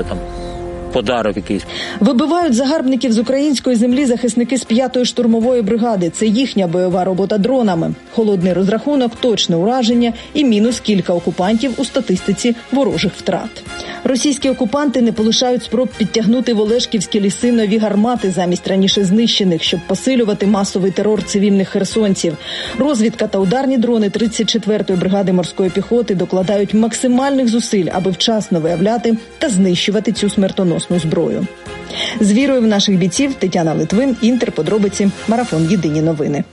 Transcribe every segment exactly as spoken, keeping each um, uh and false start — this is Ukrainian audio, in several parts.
там подарок якийсь. Вибивають загарбників з української землі захисники з п'ятої штурмової бригади. Це їхня бойова робота дронами. Холодний розрахунок, точне ураження і мінус кілька окупантів у статистиці ворожих втрат. Російські окупанти не полишають спроб підтягнути в Олешківські ліси нові гармати замість раніше знищених, щоб посилювати масовий терор цивільних херсонців. Розвідка та ударні дрони тридцять четвертої бригади морської піхоти докладають максимальних зусиль, аби вчасно виявляти та знищувати цю смертоносну зброю. З вірою в наших бійців Тетяна Литвин, Інтер, подробиці, Марафон, Єдині новини.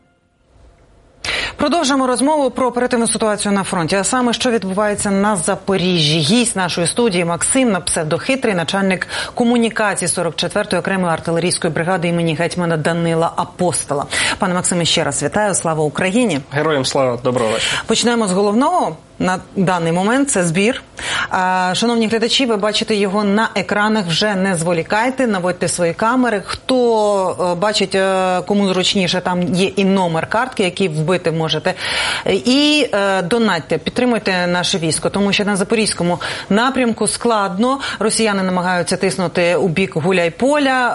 Продовжимо розмову про оперативну ситуацію на фронті, а саме, що відбувається на Запоріжжі. Гість нашої студії Максим, на псевдохитрий, начальник комунікації сорок четвертої окремої артилерійської бригади імені гетьмана Данила Апостола. Пане Максиме, ще раз вітаю. Слава Україні! Героям слава, доброго вечора. Почнемо з головного. На даний момент це збір. Шановні глядачі, ви бачите його на екранах, вже не зволікайте, наводьте свої камери. Хто бачить, кому зручніше, там є і номер картки, який вбити можете. І донатьте, підтримуйте наше військо, тому що на Запорізькому напрямку складно. Росіяни намагаються тиснути у бік Гуляйполя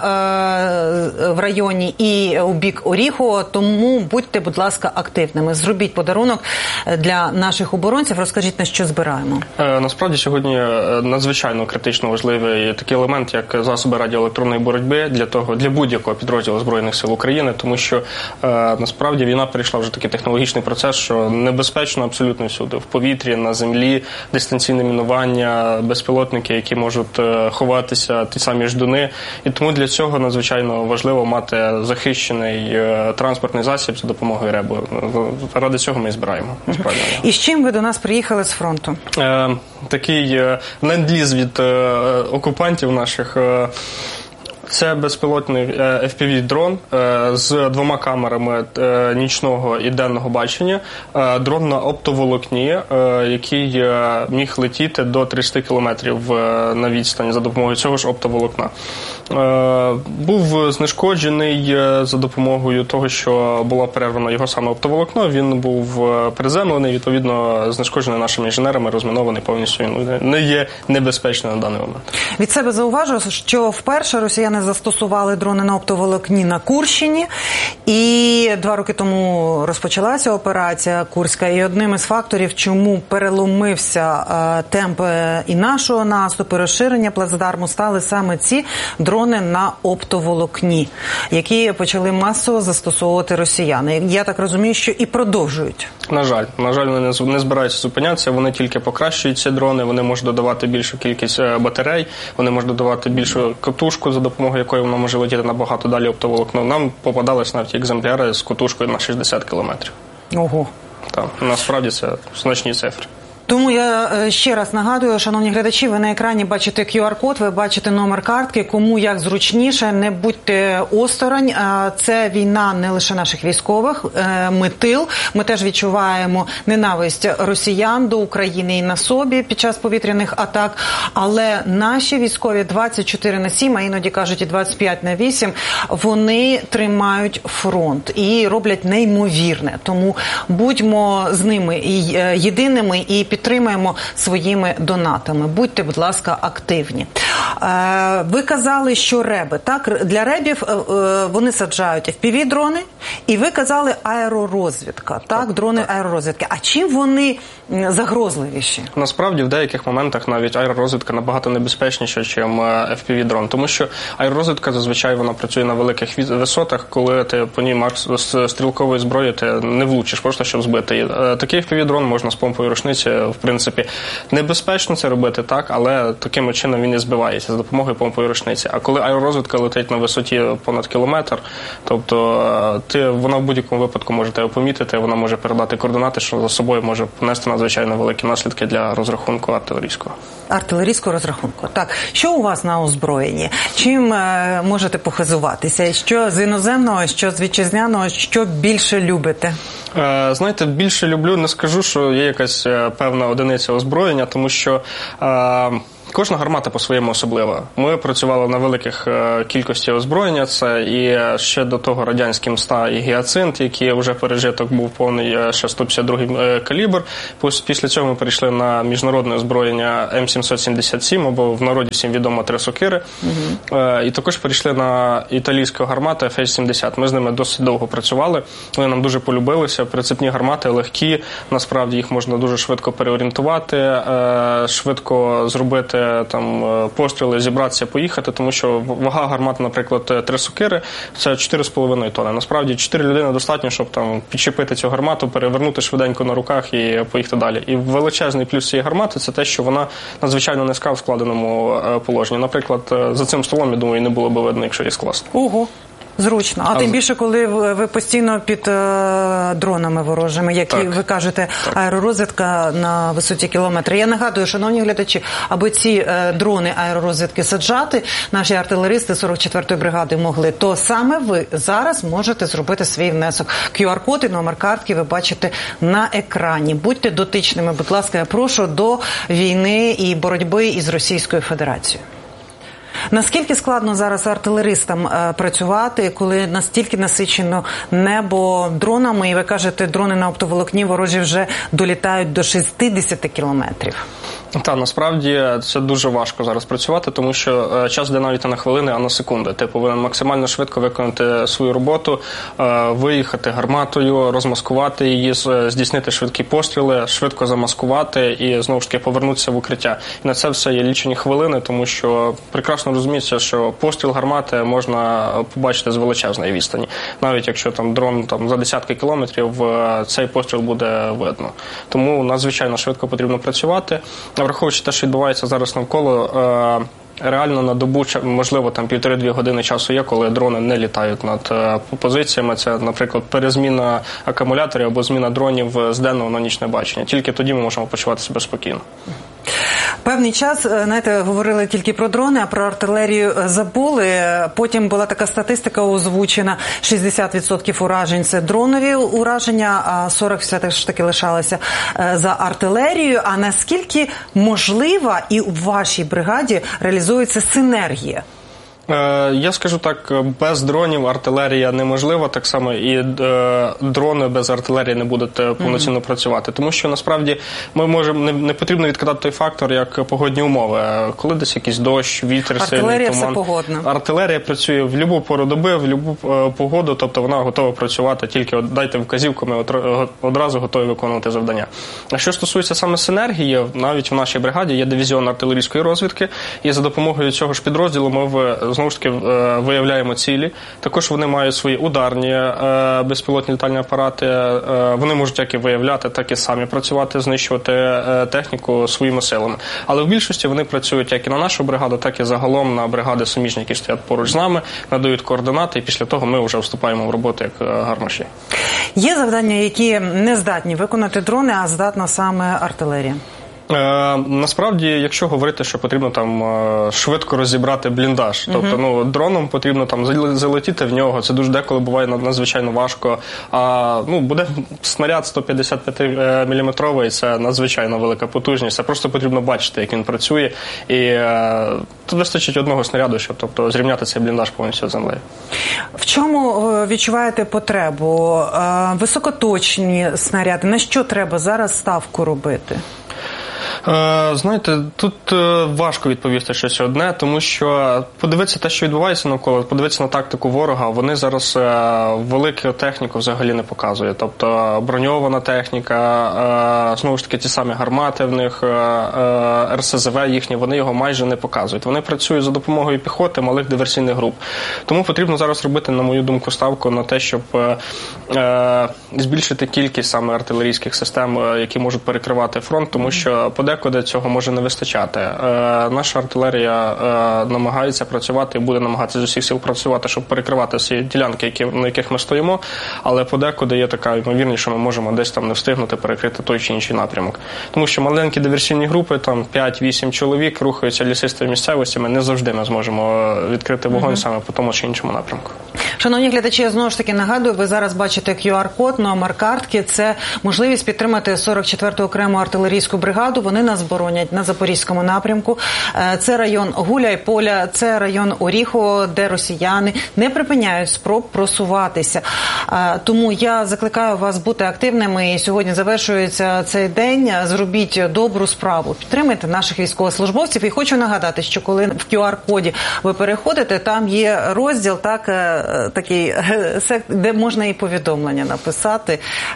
в районі і у бік Оріхова, тому будьте, будь ласка, активними. Зробіть подарунок для наших оборонців. Розкажіть, на що збираємо? Е, насправді сьогодні надзвичайно критично важливий такий елемент, як засоби радіоелектронної боротьби для того, для будь-якого підрозділу Збройних сил України, тому що е, насправді війна перейшла вже такий технологічний процес, що небезпечно абсолютно всюди. В повітрі, на землі, дистанційне мінування, безпілотники, які можуть е, ховатися, ті самі ждуни. І тому для цього надзвичайно важливо мати захищений е, транспортний засіб за допомогою РЕБу. Ради цього ми і збираємо. Насправді. І з чим ви до нас приїхали з фронту? Е, такий е, ленд-ліз від е, окупантів наших. Е, Це безпілотний еф пі ві-дрон з двома камерами нічного і денного бачення. Дрон на оптоволокні, який міг летіти до тридцять кілометрів на відстані за допомогою цього ж оптоволокна. Був знешкоджений за допомогою того, що було перервано його саме оптоволокно. Він був приземлений, відповідно, знешкоджений нашими інженерами, розмінований повністю. Він не є небезпечним на даний момент. Від себе зауважу, що вперше росіяни застосували дрони на оптоволокні на Курщині, і два роки тому розпочалася операція Курська, і одним із факторів, чому переломився е, темп і нашого наступу, розширення плацдарму, стали саме ці дрони на оптоволокні, які почали масово застосовувати росіяни. Я так розумію, що і продовжують. На жаль, на жаль, вони не збираються зупинятися, вони тільки покращують ці дрони, вони можуть додавати більшу кількість батарей, вони можуть додавати більшу катушку, за допомогою якої вона може летіти набагато далі оптоволокно. Нам попадались навіть екземпляри з катушкою на шістдесят кілометрів. Ого. Так, насправді це значні цифри. Тому я ще раз нагадую, шановні глядачі, ви на екрані бачите ку ар код, ви бачите номер картки, кому як зручніше, не будьте осторонь. Це війна не лише наших військових, ми тил, ми теж відчуваємо ненависть росіян до України і на собі під час повітряних атак, але наші військові двадцять чотири на сім, а іноді кажуть і двадцять п'ять на вісім, вони тримають фронт і роблять неймовірне. Тому будьмо з ними і єдиними і підтримуємо своїми донатами. Будьте, будь ласка, активні. Ви казали, що реби, так? Для ребів вони саджають еф пі ві-дрони, і ви казали аеророзвідка, так? так дрони так. аеророзвідки. А чим вони загрозливіші? Насправді, в деяких моментах навіть аеророзвідка набагато небезпечніша, ніж еф пі ві-дрон, тому що аеророзвідка зазвичай вона працює на великих висотах, коли ти по ній з стрілкової зброї ти не влучиш, просто щоб збити. Такий еф пі ві-дрон можна з помпою рушниці, в принципі, небезпечно це робити, так, але таким чином він і збивається за допомогою помпової рушниці. А коли аеророзвідка летить на висоті понад кілометр, тобто ти, вона в будь-якому випадку може тебе помітити, вона може передати координати, що за собою може понести надзвичайно великі наслідки для розрахунку артилерійського. Артилерійського розрахунку. Так, що у вас на озброєнні? Чим е, можете похизуватися? Що з іноземного, що з вітчизняного, що більше любите? Е, знаєте, більше люблю, не скажу, що є якась певна одиниця озброєння, тому що е, Кожна гармата по-своєму особлива. Ми працювали на великих е, кількості озброєння, це і ще до того радянські МСТА і Гіацинт, які вже пережиток був повний е, ще сто п'ятдесят другий е, калібр. Після цього ми перейшли на міжнародне озброєння М сімсот сімдесят сім, або в народі всім відомо три сокири. Угу. Е, і також перейшли на італійську гармату Ф сімдесят. Ми з ними досить довго працювали, вони нам дуже полюбилися. Прицепні гармати легкі, насправді їх можна дуже швидко переорієнтувати, е, швидко зробити там постріли, зібратися, поїхати, тому що вага гармати, наприклад, три сокири, це чотири з половиною тонни. Насправді, чотири людини достатньо, щоб там підчепити цю гармату, перевернути швиденько на руках і поїхати далі. І величезний плюс цієї гармати – це те, що вона надзвичайно низька в складеному положенні. Наприклад, за цим столом, я думаю, не було б видно, якщо її скласти. Ого! Зручно. А, а тим більше, коли ви постійно під е, дронами ворожими, які, так, ви кажете, так, аеророзвідка на висоті кілометра. Я нагадую, шановні глядачі, аби ці е, дрони аеророзвідки саджати, наші артилеристи сорок четвертої бригади могли, то саме ви зараз можете зробити свій внесок. Q R-код і номер картки ви бачите на екрані. Будьте дотичними, будь ласка, я прошу, до війни і боротьби із Російською Федерацією. Наскільки складно зараз артилеристам е, працювати, коли настільки насичено небо дронами, і ви кажете, дрони на оптоволокні ворожі вже долітають до шістдесят кілометрів? Так, насправді це дуже важко зараз працювати, тому що час йде навіть не на хвилини, а на секунди. Ти повинен максимально швидко виконати свою роботу, виїхати гарматою, розмаскувати її, здійснити швидкі постріли, швидко замаскувати і, знову ж таки, повернутися в укриття. І на це все є лічені хвилини, тому що прекрасно розуміється, що постріл гармати можна побачити з величезної відстані. Навіть якщо там дрон там, за десятки кілометрів, цей постріл буде видно. Тому надзвичайно швидко потрібно працювати. Враховуючи те, що відбувається зараз навколо, реально на добу, можливо, там півтори-дві години часу є, коли дрони не літають над позиціями. Це, наприклад, перезміна акумуляторів або зміна дронів з денного на нічне бачення. Тільки тоді ми можемо почувати себе спокійно. Певний час, знаєте, говорили тільки про дрони, а про артилерію забули. Потім була така статистика озвучена, шістдесят відсотків уражень – це дронові ураження, а сорок відсотків все ж таки лишалося за артилерією. А наскільки можлива і у вашій бригаді реалізується синергія? Я скажу так, без дронів артилерія неможлива, так само і е, дрони без артилерії не будуть повноцінно mm-hmm. працювати. Тому що, насправді, ми можемо, не, не потрібно відкидати той фактор, як погодні умови. Коли десь якийсь дощ, вітер, артилерія сильний туман. Всепогодна. Артилерія працює в будь-яку пору доби, в будь-яку е, погоду, тобто вона готова працювати, тільки от дайте вказівку, ми от, одразу готові виконувати завдання. А що стосується саме синергії, навіть в нашій бригаді є дивізіон артилерійської розвідки, і за допомогою цього ж підрозділу ми в знову ж таки виявляємо цілі. Також вони мають свої ударні безпілотні літальні апарати. Вони можуть як і виявляти, так і самі працювати, знищувати техніку своїми силами. Але в більшості вони працюють як і на нашу бригаду, так і загалом на бригади суміжні, які стоять поруч з нами, надають координати, і після того ми вже вступаємо в роботу як гармаші. Є завдання, які не здатні виконати дрони, а здатна саме артилерія? Е, насправді, якщо говорити, що потрібно там е, швидко розібрати бліндаж, uh-huh. тобто ну, дроном потрібно там залетіти в нього, це дуже деколи буває надзвичайно важко. А ну, буде снаряд сто п'ятдесят п'ять міліметровий, це надзвичайно велика потужність, це просто потрібно бачити, як він працює, і е, тут вистачить одного снаряду, щоб тобто, зрівняти цей бліндаж повністю з землею. В чому відчуваєте потребу? Е, високоточні снаряди, на що треба зараз ставку робити? Знаєте, тут важко відповісти щось одне, тому що подивитися те, що відбувається навколо, подивитися на тактику ворога, вони зараз велику техніку взагалі не показують. Тобто броньована техніка, знову ж таки ті самі гармати в них, Ер Ес Зе Ве їхні, вони його майже не показують. Вони працюють за допомогою піхоти, малих диверсійних груп. Тому потрібно зараз робити, на мою думку, ставку на те, щоб збільшити кількість саме артилерійських систем, які можуть перекривати фронт, тому що подекуди цього може не вистачати. Е, наша артилерія е, намагається працювати і буде намагатися з усіх сил працювати, щоб перекривати всі ділянки, які, на яких ми стоїмо, але подекуди є така ймовірність, що ми можемо десь там не встигнути перекрити той чи інший напрямок. Тому що маленькі диверсійні групи, там п'ять-вісім чоловік, рухаються лісистою місцевостями, не завжди ми зможемо відкрити вогонь mm-hmm. саме по тому чи іншому напрямку. Шановні глядачі, я знову ж таки нагадую, ви зараз бачите кю ар-код, номер картки. Це можливість підтримати сорок четверту окрему артилерійську бригаду. Вони нас боронять на Запорізькому напрямку. Це район Гуляйполя, це район Оріхово, де росіяни не припиняють спроб просуватися. Тому я закликаю вас бути активними. І сьогодні завершується цей день. Зробіть добру справу. Підтримайте наших військовослужбовців. І хочу нагадати, що коли в кю ар-коді ви переходите, там є розділ, так, такий, де можна і повідомлення написати.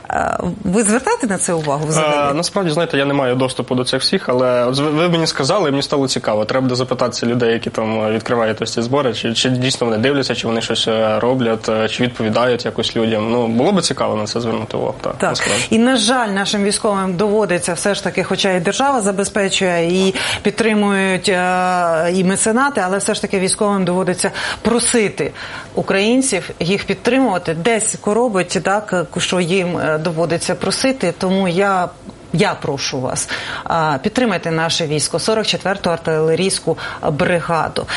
Ви звертаєте на це увагу взагалі? А, насправді, знаєте, я не маю доступу до цих всіх, але ви мені сказали, і мені стало цікаво. Треба буде запитатися людей, які там відкривають ось ці збори, чи, чи дійсно вони дивляться, чи вони щось роблять, чи відповідають якось людям. Ну, було б цікаво на це звернути увагу. Так, так. І, на жаль, нашим військовим доводиться все ж таки, хоча і держава забезпечує, і підтримують і меценати, але все ж таки військовим доводиться просити українців їх підтримувати. Десь коробить, так, що їм доводиться просити, тому я Я прошу вас, підтримайте наше військо, сорок четверту артилерійську бригаду.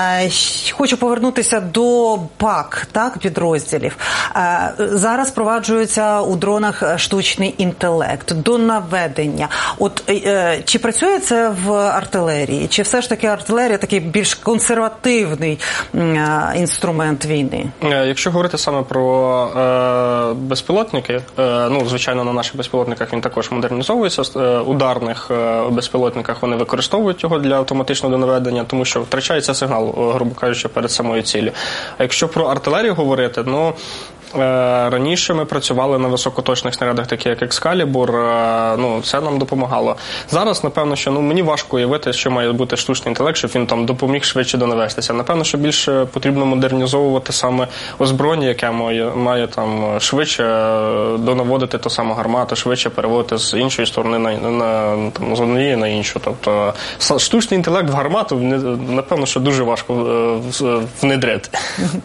Хочу повернутися до ПАК, так, підрозділів. Зараз впроваджується у дронах штучний інтелект, до наведення. От чи працює це в артилерії? Чи все ж таки артилерія такий більш консервативний інструмент війни? Якщо говорити саме про е, безпілотники, е, ну, звичайно, на наших безпілотниках він також модернізований. Ударних безпілотниках вони використовують його для автоматичного донаведення, тому що втрачається сигнал, грубо кажучи, перед самою ціллю. А якщо про артилерію говорити, ну, раніше ми працювали на високоточних снарядах, такі як Екскалібур, ну, це нам допомагало. Зараз, напевно, що, ну, мені важко уявити, що має бути штучний інтелект, щоб він там допоміг швидше донавестися. Напевно, що більше потрібно модернізовувати саме озброєння, яке має, має там швидше донаводити ту саму гармату, швидше переводити з іншої сторони на, на там, з однієї на іншу. Тобто штучний інтелект в гармату, напевно, що дуже важко внедрити.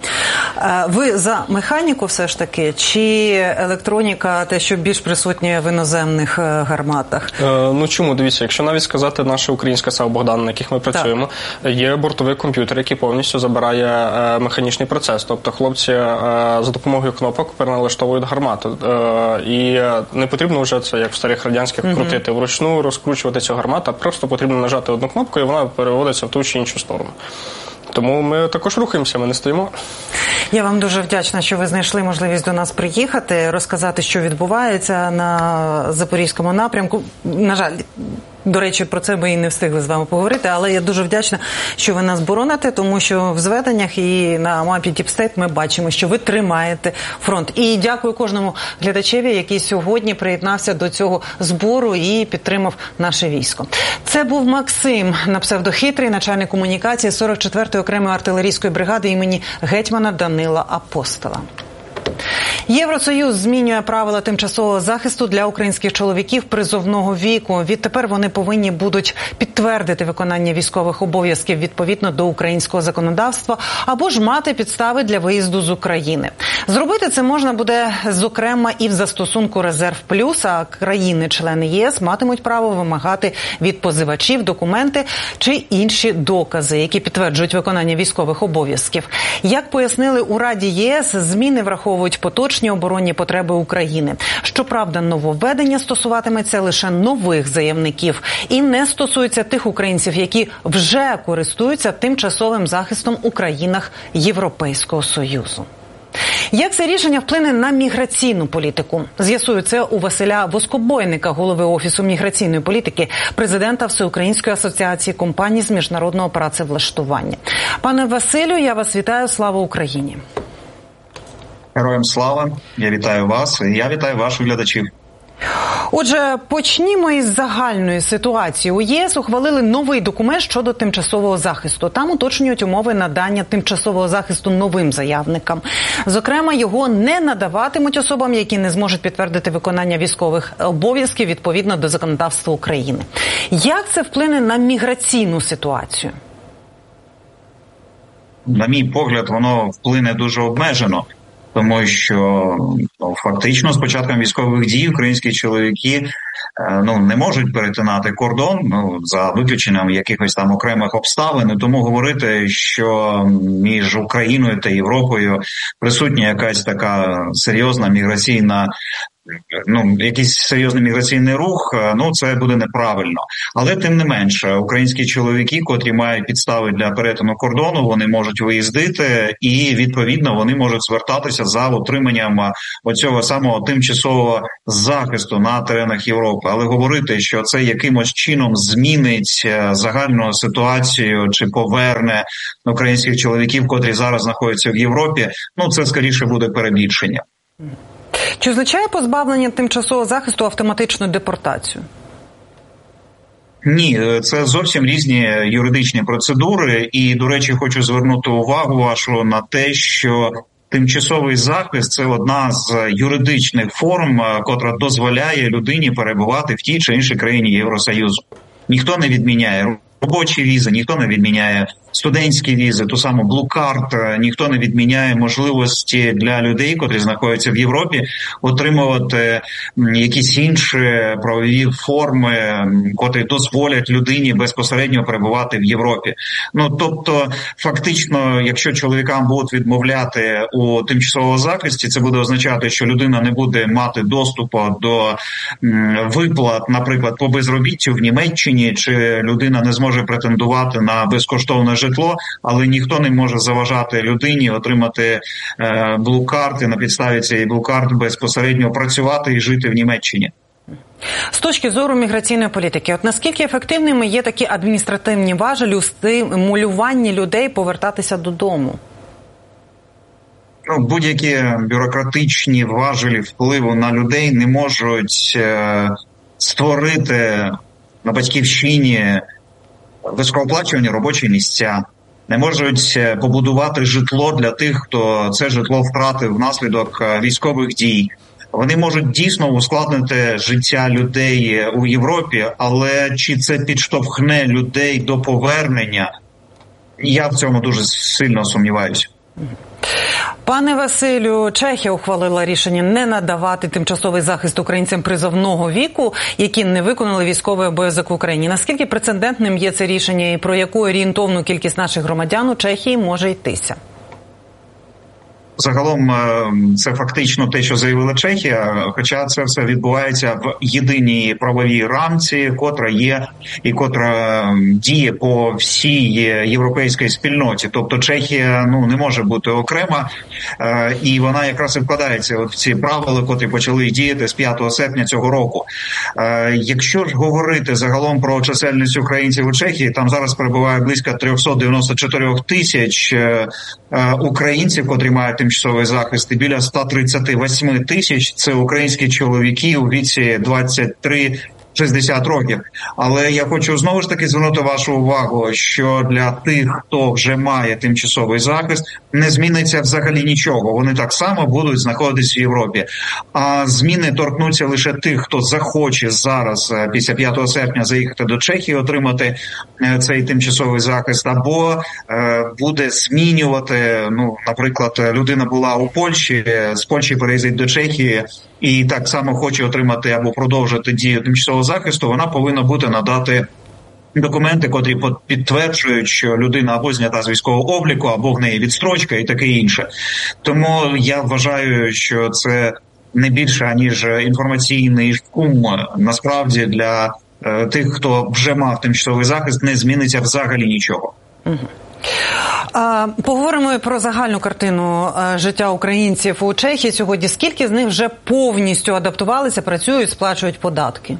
Ви за механіку все ж таки, чи електроніка, те, що більш присутнє в іноземних гарматах? Е, ну чому? Дивіться, якщо навіть сказати наша українська САУ «Богдан», на яких ми працюємо, так, є бортовий комп'ютер, який повністю забирає е, механічний процес. Тобто хлопці е, за допомогою кнопок переналаштовують гармату. Е, і не потрібно вже це, як в старих радянських, mm-hmm. крутити вручну, розкручувати цю гармату, а просто потрібно нажати одну кнопку і вона переводиться в ту чи іншу сторону. Тому ми також рухаємося, ми не стоїмо. Я вам дуже вдячна, що ви знайшли можливість до нас приїхати, розказати, що відбувається на Запорізькому напрямку. На жаль, до речі, про це ми і не встигли з вами поговорити, але я дуже вдячна, що ви нас бороните, тому що в зведеннях і на мапі Діпстейт ми бачимо, що ви тримаєте фронт. І дякую кожному глядачеві, який сьогодні приєднався до цього збору і підтримав наше військо. Це був Максим, на псевдохитрий, начальник комунікації сорок четвертої окремої артилерійської бригади імені гетьмана Данила Апостола. Євросоюз змінює правила тимчасового захисту для українських чоловіків призовного віку. Відтепер вони повинні будуть підтвердити виконання військових обов'язків відповідно до українського законодавства або ж мати підстави для виїзду з України. Зробити це можна буде, зокрема, і в застосунку «Резерв Плюс», а країни-члени ЄС матимуть право вимагати від позивачів документи чи інші докази, які підтверджують виконання військових обов'язків. Як пояснили у Раді ЄС, зміни враховують поточні оборонні потреби України. Щоправда, нововведення стосуватиметься лише нових заявників і не стосується тих українців, які вже користуються тимчасовим захистом у країнах Європейського Союзу. Як це рішення вплине на міграційну політику? З'ясую це у Василя Воскобойника, голови Офісу міграційної політики, президента Всеукраїнської асоціації компаній з міжнародного працевлаштування. Пане Василю, я вас вітаю. Слава Україні! Героям слава! Я вітаю вас і я вітаю ваших глядачів. Отже, почнімо із загальної ситуації. У ЄС ухвалили новий документ щодо тимчасового захисту. Там уточнюють умови надання тимчасового захисту новим заявникам. Зокрема, його не надаватимуть особам, які не зможуть підтвердити виконання військових обов'язків відповідно до законодавства України. Як це вплине на міграційну ситуацію? На мій погляд, воно вплине дуже обмежено. Тому що ну, фактично з початком військових дій українські чоловіки ну, не можуть перетинати кордон, ну, за виключенням якихось там окремих обставин. Тому говорити, що між Україною та Європою присутня якась така серйозна міграційна Ну, якийсь серйозний міграційний рух, ну, це буде неправильно. Але, тим не менше, українські чоловіки, котрі мають підстави для перетину кордону, вони можуть виїздити і, відповідно, вони можуть звертатися за отриманням оцього самого тимчасового захисту на теренах Європи. Але говорити, що це якимось чином змінить загальну ситуацію чи поверне українських чоловіків, котрі зараз знаходяться в Європі, ну, це скоріше буде перебільшення. Чи означає позбавлення тимчасового захисту автоматичну депортацію? Ні, це зовсім різні юридичні процедури. І, до речі, хочу звернути увагу вашу на те, що тимчасовий захист – це одна з юридичних форм, котра дозволяє людині перебувати в тій чи іншій країні Євросоюзу. Ніхто не відміняє робочі візи, ніхто не відміняє студентські візи, ту саму блу-карт, ніхто не відміняє можливості для людей, котрі знаходяться в Європі, отримувати якісь інші правові форми, котрі дозволять людині безпосередньо перебувати в Європі. Ну, тобто, фактично, якщо чоловікам будуть відмовляти у тимчасовому захисті, це буде означати, що людина не буде мати доступу до виплат, наприклад, по безробіттю в Німеччині, чи людина не зможе претендувати на безкоштовне житло, але ніхто не може заважати людині отримати е, блу-карти, на підставі цієї блу-карти безпосередньо працювати і жити в Німеччині. З точки зору міграційної політики, от наскільки ефективними є такі адміністративні важелі у стимулюванні людей повертатися додому? Ну, будь-які бюрократичні важелі впливу на людей не можуть е, створити на батьківщині високооплачувані робочі місця, не можуть побудувати житло для тих, хто це житло втратив внаслідок військових дій. Вони можуть дійсно ускладнити життя людей у Європі, але чи це підштовхне людей до повернення, я в цьому дуже сильно сумніваюся. Пане Василю, Чехія ухвалила рішення не надавати тимчасовий захист українцям призовного віку, які не виконали військовий обов'язок в Україні. Наскільки прецедентним є це рішення і про яку орієнтовну кількість наших громадян у Чехії може йтися? Загалом це фактично те, що заявила Чехія, хоча це все відбувається в єдиній правовій рамці, котра є і котра діє по всій європейській спільноті. Тобто Чехія ну не може бути окрема, і вона якраз і вкладається от в ці правила, котрі почали діяти з п'ятого серпня цього року. Якщо ж говорити загалом про чисельність українців у Чехії, там зараз перебуває близько триста дев'яносто чотири тисяч українців, котрі мають тимчасовий захист, і біля сто тридцять вісім тисяч – це українські чоловіки у віці двадцять три шістдесят років. Але я хочу знову ж таки звернути вашу увагу, що для тих, хто вже має тимчасовий захист, не зміниться взагалі нічого. Вони так само будуть знаходитись в Європі. А зміни торкнуться лише тих, хто захоче зараз, після п'ятого серпня, заїхати до Чехії, отримати цей тимчасовий захист, або е, буде змінювати, ну, наприклад, людина була у Польщі, з Польщі переїздить до Чехії, і так само хоче отримати або продовжити дію тимчасового захисту, вона повинна буде надати документи, котрі підтверджують, що людина або знята з військового обліку, або в неї відстрочка і таке інше. Тому я вважаю, що це не більше, аніж інформаційний шум. Насправді для е, тих, хто вже мав тимчасовий захист, не зміниться взагалі нічого. Угу. Поговоримо про загальну картину життя українців у Чехії сьогодні. Скільки з них вже повністю адаптувалися, працюють, сплачують податки?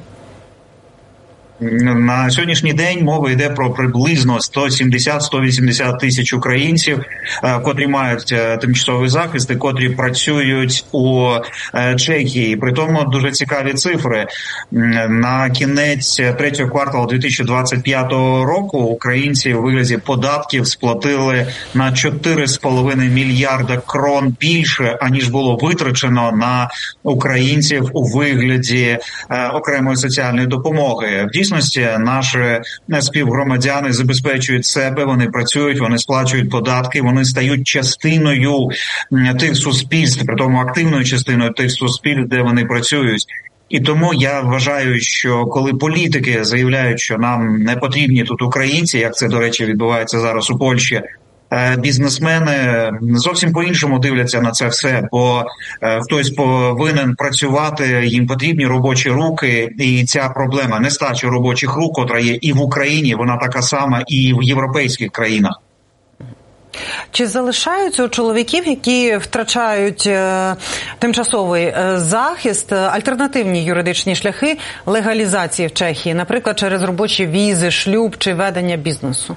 На сьогоднішній день мова йде про приблизно сто сімдесят - сто вісімдесят тисяч українців, котрі мають тимчасовий захист і котрі працюють у Чехії. При тому дуже цікаві цифри. На кінець третього кварталу дві тисячі двадцять п'ятого року українці у вигляді податків сплатили на чотири з половиною мільярда крон більше, аніж було витрачено на українців у вигляді окремої соціальної допомоги. В дійсності наші співгромадяни забезпечують себе, вони працюють, вони сплачують податки, вони стають частиною тих суспільств, при тому активною частиною тих суспільств, де вони працюють. І тому я вважаю, що коли політики заявляють, що нам не потрібні тут українці, як це, до речі, відбувається зараз у Польщі, бізнесмени зовсім по-іншому дивляться на це все, бо хтось повинен працювати, їм потрібні робочі руки, і ця проблема нестачі робочих рук, котра є і в Україні, вона така сама і в європейських країнах. Чи залишаються у чоловіків, які втрачають е, тимчасовий е, захист, альтернативні юридичні шляхи легалізації в Чехії, наприклад, через робочі візи, шлюб чи ведення бізнесу?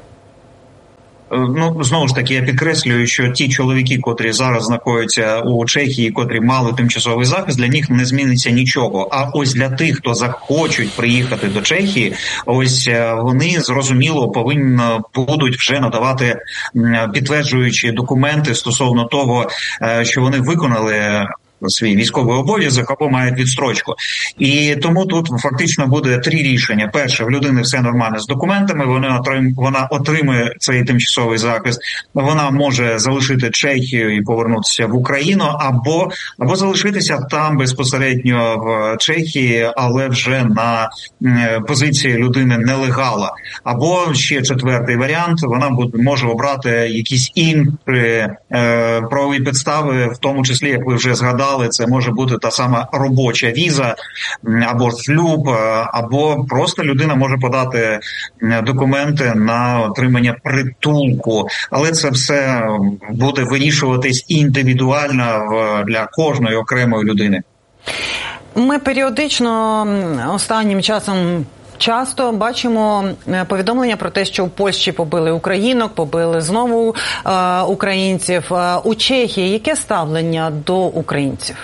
Ну, знову ж таки, я підкреслюю, що ті чоловіки, котрі зараз знаходяться у Чехії, котрі мали тимчасовий захист, для них не зміниться нічого. А ось для тих, хто захочуть приїхати до Чехії, ось вони, зрозуміло, повинні будуть вже надавати підтверджуючі документи стосовно того, що вони виконали свій військовий обов'язок або мають відстрочку. І тому тут фактично буде три рішення. Перше, в людини все нормально з документами, вона отрим, вона отримує цей тимчасовий захист, вона може залишити Чехію і повернутися в Україну, або, або залишитися там безпосередньо в Чехії, але вже на позиції людини нелегала. Або ще четвертий варіант, вона буде, може обрати якісь інші е, правові підстави, в тому числі, як ви вже згадали, це може бути та сама робоча віза, або шлюб, або просто людина може подати документи на отримання притулку. Але це все буде вирішуватись індивідуально для кожної окремої людини. Ми періодично останнім часом часто бачимо повідомлення про те, що в Польщі побили українок, побили знову е, українців. У Чехії яке ставлення до українців?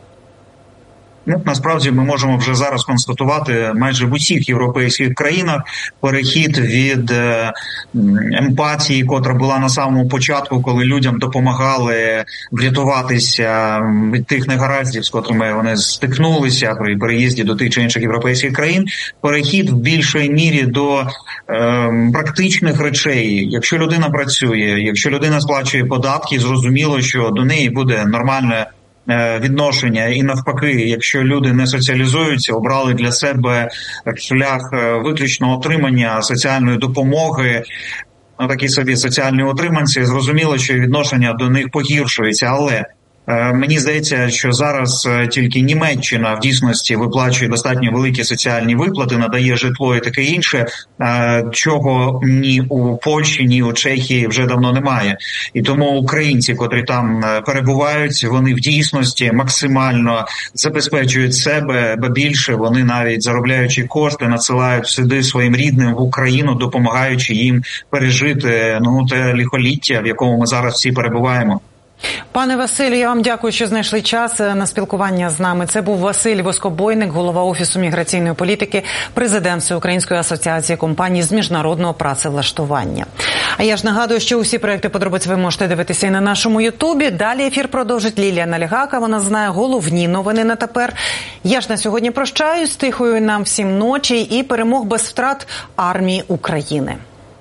Ну, насправді ми можемо вже зараз констатувати майже в усіх європейських країнах перехід від е, емпатії, котра була на самому початку, коли людям допомагали врятуватися від тих негараздів, з котрими вони стикнулися при переїзді до тих чи інших європейських країн, перехід в більшій мірі до е, практичних речей. Якщо людина працює, якщо людина сплачує податки, зрозуміло, що до неї буде нормальне відношення, і навпаки, якщо люди не соціалізуються, обрали для себе шлях виключно отримання соціальної допомоги, такі собі соціальні утриманці, зрозуміло, що відношення до них погіршується, але мені здається, що зараз тільки Німеччина в дійсності виплачує достатньо великі соціальні виплати, надає житло і таке інше, чого ні у Польщі, ні у Чехії вже давно немає. І тому українці, котрі там перебувають, вони в дійсності максимально забезпечують себе, бо більше вони навіть заробляючи кошти, надсилають сюди своїм рідним в Україну, допомагаючи їм пережити ну те лихоліття, в якому ми зараз всі перебуваємо. Пане Василю, я вам дякую, що знайшли час на спілкування з нами. Це був Василь Воскобойник, голова Офісу міграційної політики, президент Всеукраїнської асоціації компаній з міжнародного працевлаштування. А я ж нагадую, що усі проекти подробиць ви можете дивитися і на нашому Ютубі. Далі ефір продовжить Лілія Налігака, вона знає головні новини на тепер. Я ж на сьогодні прощаюсь, тихої нам всім ночі і перемог без втрат армії України.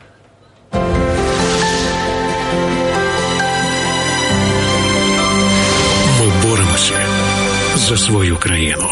За свою країну.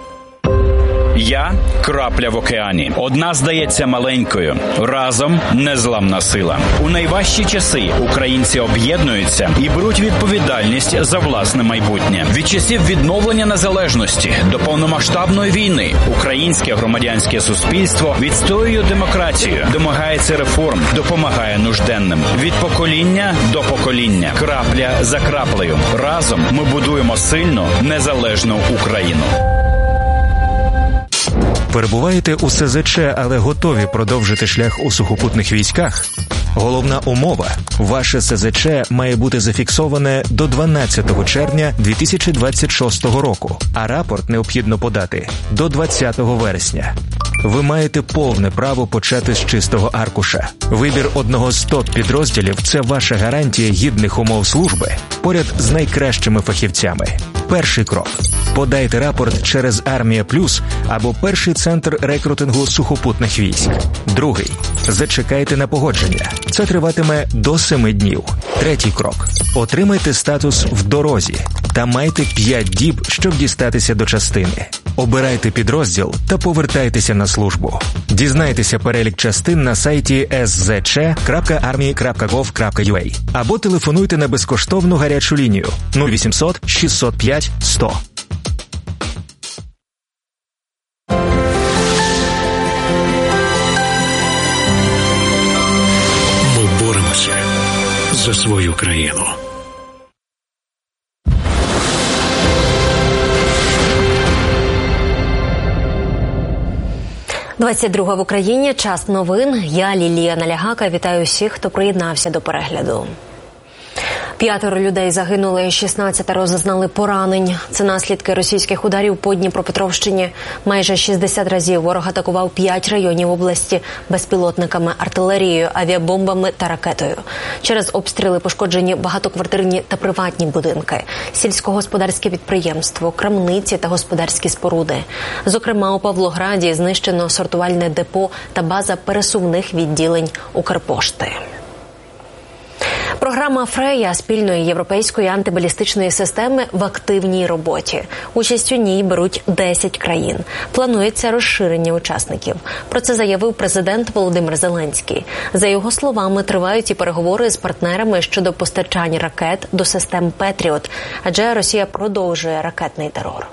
Я – крапля в океані. Одна здається маленькою. Разом – незламна сила. У найважчі часи українці об'єднуються і беруть відповідальність за власне майбутнє. Від часів відновлення незалежності до повномасштабної війни українське громадянське суспільство відстоює демократію, домагається реформ, допомагає нужденним. Від покоління до покоління. Крапля за краплею. Разом ми будуємо сильну, незалежну Україну. Перебуваєте у ес зет че, але готові продовжити шлях у сухопутних військах? Головна умова – ваше ес зет че має бути зафіксоване до дванадцятого червня дві тисячі двадцять шостого року, а рапорт необхідно подати до двадцятого вересня. Ви маєте повне право почати з чистого аркуша. Вибір одного з топ-підрозділів – це ваша гарантія гідних умов служби поряд з найкращими фахівцями. Перший крок – подайте рапорт через Армія Плюс або перший центр рекрутингу сухопутних військ. Другий – зачекайте на погодження. Це триватиме до семи днів. Третій крок – отримайте статус в дорозі та майте п'ять діб, щоб дістатися до частини. Обирайте підрозділ та повертайтеся на службу. Дізнайтеся перелік частин на сайті ес зет че крапка армії крапка гов крапка ю а або телефонуйте на безкоштовну гарячу лінію нуль вісімсот шістсот п'ять сто. Ми боремося за свою країну. двадцять друга в Україні. Час новин. Я, Лілія Налягака, вітаю всіх, хто приєднався до перегляду. П'ятеро людей загинули, шістнадцятеро зазнали поранень. Це наслідки російських ударів по Дніпропетровщині. Майже шістдесят разів ворог атакував п'ять районів області безпілотниками, артилерією, авіабомбами та ракетою. Через обстріли пошкоджені багатоквартирні та приватні будинки, сільськогосподарське підприємство, крамниці та господарські споруди. Зокрема, у Павлограді знищено сортувальне депо та база пересувних відділень Укрпошти. Програма «Фрея» спільної європейської антибалістичної системи в активній роботі. Участь у ній беруть десять країн. Планується розширення учасників. Про це заявив президент Володимир Зеленський. За його словами, тривають і переговори з партнерами щодо постачання ракет до систем «Петріот», адже Росія продовжує ракетний терор.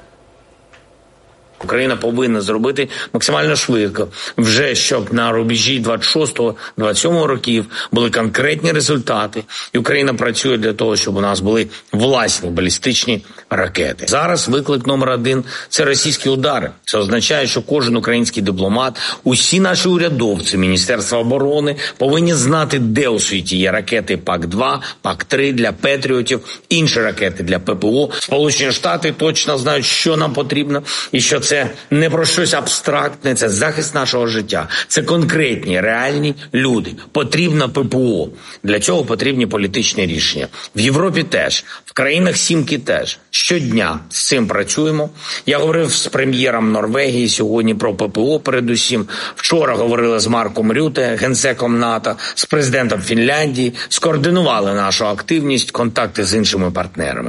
Україна повинна зробити максимально швидко, вже щоб на рубежі двадцять шостого - двадцять сьомого років були конкретні результати, і Україна працює для того, щоб у нас були власні балістичні ракети. Зараз виклик номер один – це російські удари. Це означає, що кожен український дипломат, усі наші урядовці, Міністерства оборони повинні знати, де у світі є ракети пак два, пак три для Петріотів, інші ракети для ППО. Сполучені Штати точно знають, що нам потрібно і що це Це не про щось абстрактне, це захист нашого життя. Це конкретні, реальні люди. Потрібно ППО. Для цього потрібні політичні рішення. В Європі теж, в країнах Сімки теж. Щодня з цим працюємо. Я говорив з прем'єром Норвегії сьогодні про ППО передусім. Вчора говорили з Марком Рюте, генсеком НАТО, з президентом Фінляндії. Скоординували нашу активність, контакти з іншими партнерами.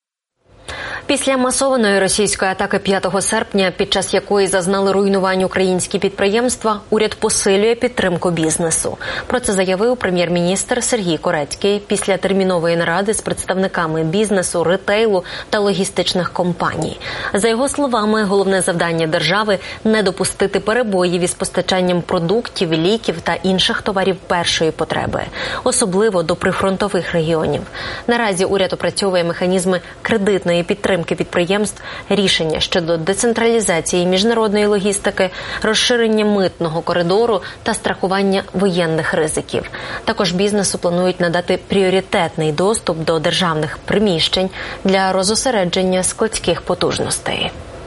Після масованої російської атаки п'ятого серпня, під час якої зазнали руйнувань українські підприємства, уряд посилює підтримку бізнесу. Про це заявив прем'єр-міністр Сергій Корецький після термінової наради з представниками бізнесу, ретейлу та логістичних компаній. За його словами, головне завдання держави – не допустити перебоїв із постачанням продуктів, ліків та інших товарів першої потреби, особливо до прифронтових регіонів. Наразі уряд опрацьовує механізми кредитної підтримки підприємств, рішення щодо децентралізації міжнародної логістики, розширення митного коридору та страхування воєнних ризиків. Також бізнесу планують надати пріоритетний доступ до державних приміщень для розосередження складських потужностей.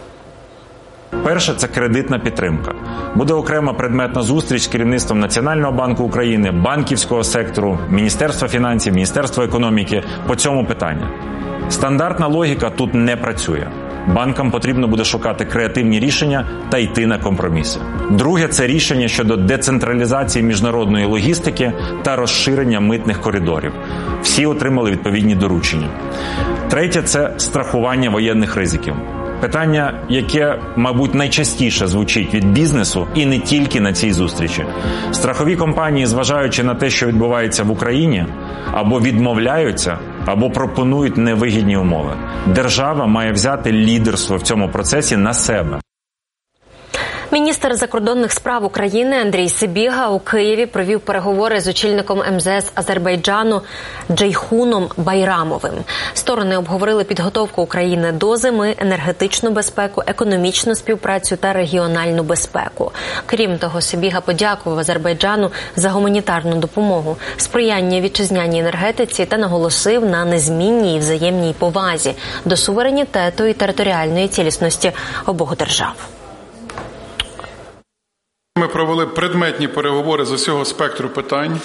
Перше – це кредитна підтримка. Буде окрема предметна зустріч з керівництвом Національного банку України, банківського сектору, Міністерства фінансів, Міністерства економіки по цьому питанню. Стандартна логіка тут не працює. Банкам потрібно буде шукати креативні рішення та йти на компроміси. Друге – це рішення щодо децентралізації міжнародної логістики та розширення митних коридорів. Всі отримали відповідні доручення. Третє – це страхування воєнних ризиків. Питання, яке, мабуть, найчастіше звучить від бізнесу і не тільки на цій зустрічі. Страхові компанії, зважаючи на те, що відбувається в Україні, або відмовляються, або пропонують невигідні умови. Держава має взяти лідерство в цьому процесі на себе. Міністр закордонних справ України Андрій Сибіга у Києві провів переговори з очільником ем зе ес Азербайджану Джейхуном Байрамовим. Сторони обговорили підготовку України до зими, енергетичну безпеку, економічну співпрацю та регіональну безпеку. Крім того, Сибіга подякував Азербайджану за гуманітарну допомогу, сприяння вітчизняній енергетиці та наголосив на незмінній взаємній повазі до суверенітету і територіальної цілісності обох держав. Ми провели предметні переговори з усього спектру питань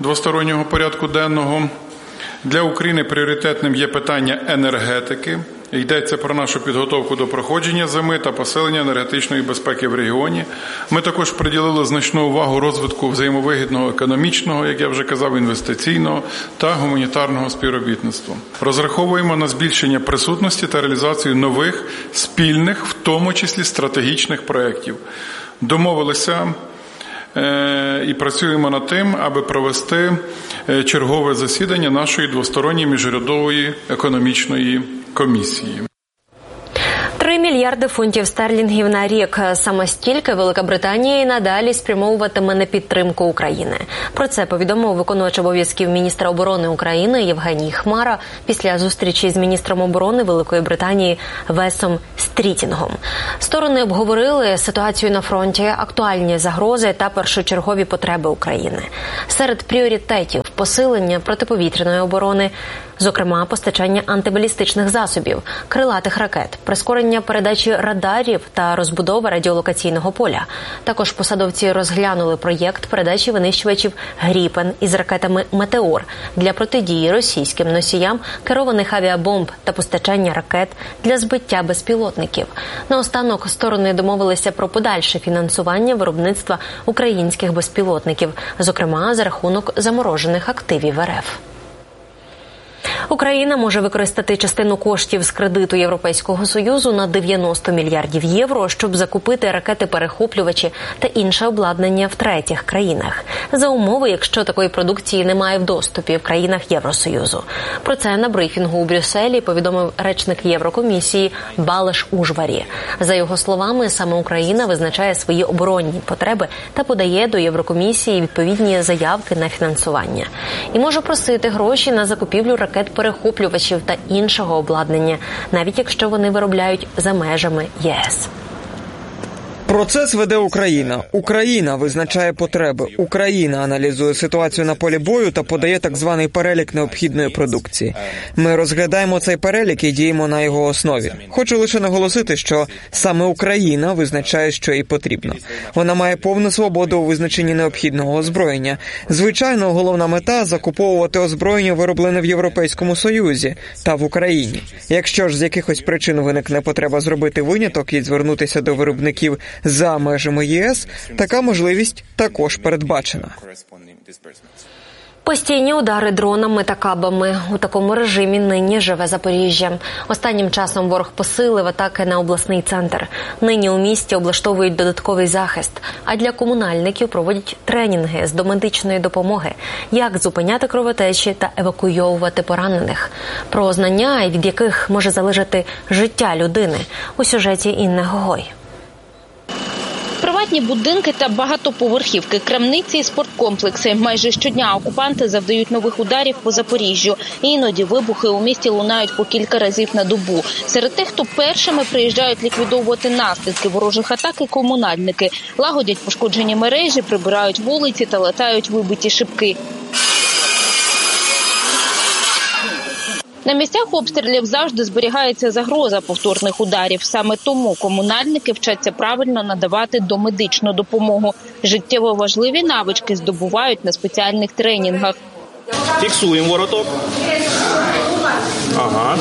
двостороннього порядку денного. Для України пріоритетним є питання енергетики, Йдеться про нашу підготовку до проходження зими та посилення енергетичної безпеки в регіоні. Ми також приділили значну увагу розвитку взаємовигідного економічного, як я вже казав, інвестиційного та гуманітарного співробітництва. Розраховуємо на збільшення присутності та реалізацію нових, спільних, в тому числі стратегічних проєктів. Домовилися і працюємо над тим, аби провести чергове засідання нашої двосторонньої міжурядової економічної комісії. Три мільярди фунтів стерлінгів на рік. Саме стільки Велика Британія і надалі спрямовуватиме на підтримку України. Про це повідомив виконувач обов'язків міністра оборони України Євгеній Хмара після зустрічі з міністром оборони Великої Британії Весом Стрітінгом. Сторони обговорили ситуацію на фронті, актуальні загрози та першочергові потреби України. Серед пріоритетів – посилення протиповітряної оборони, зокрема постачання антибалістичних засобів, крилатих ракет, прискорення передачі радарів та розбудова радіолокаційного поля. Також посадовці розглянули проєкт передачі винищувачів «Гріпен» із ракетами «Метеор» для протидії російським носіям керованих авіабомб та постачання ракет для збиття безпілотників. Наостанок сторони домовилися про подальше фінансування виробництва українських безпілотників, зокрема за рахунок заморожених активів РФ. Україна може використати частину коштів з кредиту Європейського Союзу на дев'яносто мільярдів євро, щоб закупити ракети-перехоплювачі та інше обладнання в третіх країнах. За умови, якщо такої продукції немає в доступі в країнах Євросоюзу. Про це на брифінгу у Брюсселі повідомив речник Єврокомісії Балаш Ужварі. За його словами, саме Україна визначає свої оборонні потреби та подає до Єврокомісії відповідні заявки на фінансування. І може просити гроші на закупівлю ракет-перехоплювачів та іншого обладнання, навіть якщо вони виробляють за межами ЄС. Процес веде Україна. Україна визначає потреби. Україна аналізує ситуацію на полі бою та подає так званий перелік необхідної продукції. Ми розглядаємо цей перелік і діємо на його основі. Хочу лише наголосити, що саме Україна визначає, що їй потрібно. Вона має повну свободу у визначенні необхідного озброєння. Звичайно, головна мета – закуповувати озброєння, вироблене в Європейському Союзі та в Україні. Якщо ж з якихось причин виникне потреба зробити виняток і звернутися до виробників за межами ЄС, така можливість також передбачена. Постійні удари дронами та кабами. У такому режимі нині живе Запоріжжя. Останнім часом ворог посилив атаки на обласний центр. Нині у місті облаштовують додатковий захист, а для комунальників проводять тренінги з домедичної допомоги, як зупиняти кровотечі та евакуйовувати поранених. Про знання, від яких може залежати життя людини, у сюжеті Інни Гогой. Приватні будинки та багатоповерхівки, крамниці і спорткомплекси. Майже щодня окупанти завдають нових ударів по Запоріжжю. Іноді вибухи у місті лунають по кілька разів на добу. Серед тих, хто першими приїжджають ліквідовувати наслідки ворожих атак, і комунальники. Лагодять пошкоджені мережі, прибирають вулиці та латають вибиті шибки. На місцях обстрілів завжди зберігається загроза повторних ударів. Саме тому комунальники вчаться правильно надавати домедичну допомогу. Життєво важливі навички здобувають на спеціальних тренінгах. Фіксуємо вороток. Ага.